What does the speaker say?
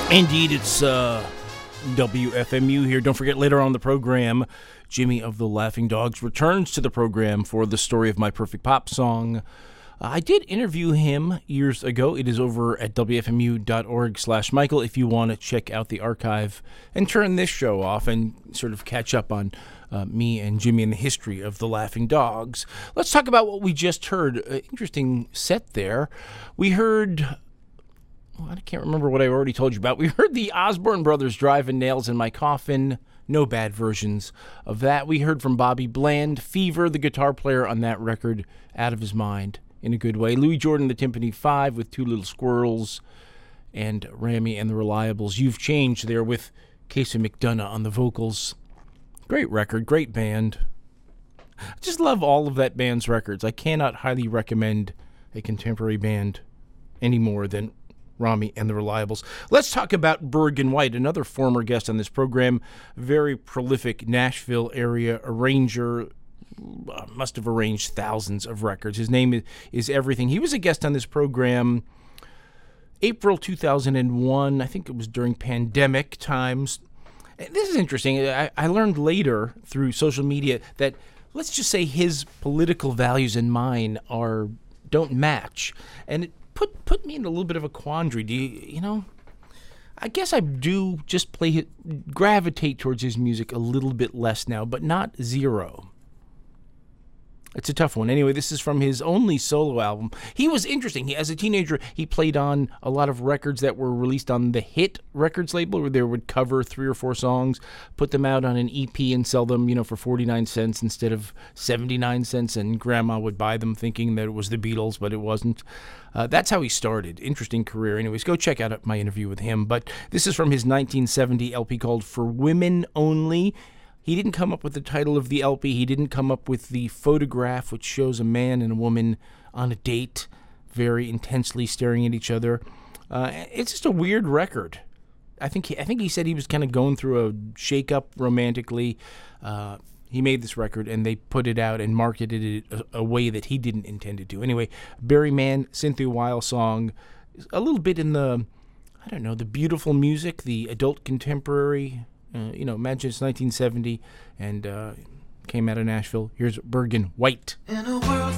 Indeed, it's WFMU here. Don't forget, later on the program, Jimmy of the Laughing Dogs returns to the program for the story of my perfect pop song. I did interview him years ago. It is over at wfmu.org/Michael if you want to check out the archive and turn this show off and sort of catch up on me and Jimmy and the history of the Laughing Dogs. Let's talk about what we just heard. Interesting set there. We heard... Well, I can't remember what I already told you about. We heard the Osborne Brothers driving Nails in My Coffin. No bad versions of that. We heard from Bobby Bland, Fever, the guitar player on that record, Out of His Mind in a good way. Louis Jordan, the Timpani 5 with Two Little Squirrels, and Rammy and the Reliables. You've Changed there with Casey McDonough on the vocals. Great record, great band. I just love all of that band's records. I cannot highly recommend a contemporary band any more than Rammy and the Reliables. Let's talk about Bergen White, another former guest on this program, very prolific Nashville area arranger, must have arranged thousands of records. His name is everything. He was a guest on this program April 2001. I think it was during pandemic times. This is interesting. I learned later through social media that, let's just say, his political values and mine don't match. And it put me in a little bit of a quandary. Do you know? I guess I do just gravitate towards his music a little bit less now, but not zero. It's a tough one. Anyway, this is from his only solo album. He was interesting. As a teenager, he played on a lot of records that were released on the Hit Records label, where they would cover 3 or 4 songs, put them out on an EP and sell them, for 49 cents instead of 79 cents, and Grandma would buy them thinking that it was the Beatles, but it wasn't. That's how he started. Interesting career. Anyways, go check out my interview with him. But this is from his 1970 LP called For Women Only. He didn't come up with the title of the LP. He didn't come up with the photograph, which shows a man and a woman on a date, very intensely staring at each other. It's just a weird record. I think he said he was kind of going through a shake-up romantically. He made this record, and they put it out and marketed it a way that he didn't intend to do. Anyway, Barry Mann, Cynthia Weil song, a little bit in the, the beautiful music, the adult contemporary. Imagine it's 1970 and came out of Nashville. Here's Bergen White. In a world